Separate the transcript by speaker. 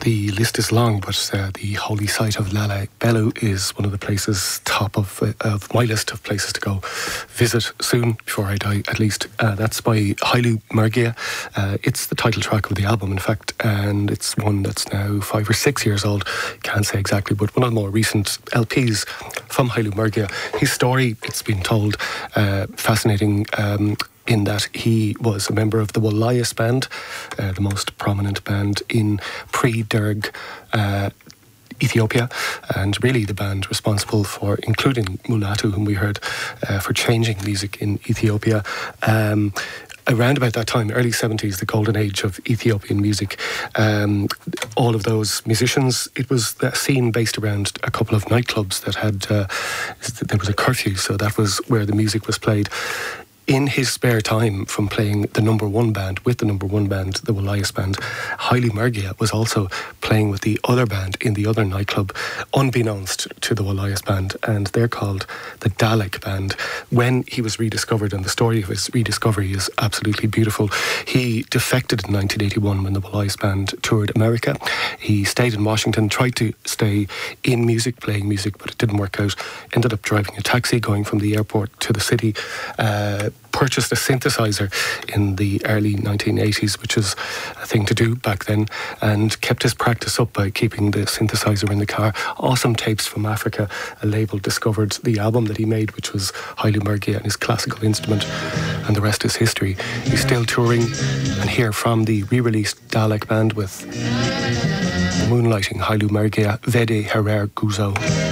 Speaker 1: The list is long, but the holy site of Lalibela is one of the places top of my list of places to go visit soon, before I die at least. That's by Haile Margia. It's the title track of the album, in fact, and it's one that's now 5 or 6 years old. Can't say exactly, but one of the more recent LPs from Haile Margia. His story, it's been told, fascinating, in that he was a member of the Walayas band, the most prominent band in pre-Derg Ethiopia, and really the band responsible for, including Mulatu, whom we heard, for changing music in Ethiopia. Around about that time, early 70s, the golden age of Ethiopian music, all of those musicians, it was a scene based around a couple of nightclubs that had, there was a curfew, so that was where the music was played. In his spare time from playing the number one band, with the number one band, the Walayas band, Haile Margia was also playing with the other band in the other nightclub, unbeknownst to the Walayas band, and they're called the Dalek Band. When he was rediscovered, and the story of his rediscovery is absolutely beautiful, he defected in 1981 when the Walayas band toured America. He stayed in Washington, tried to stay in music, playing music, but it didn't work out. Ended up driving a taxi, going from the airport to the city, purchased a synthesizer in the early 1980s, which was a thing to do back then, and kept his practice up by keeping the synthesizer in the car. Awesome Tapes from Africa, a label, discovered the album that he made, which was Haile Margia and his classical instrument, and the rest is history. He's still touring, and here from the re-released Dalek Band with Moonlighting Haile Margia, Vede Herer Guzo.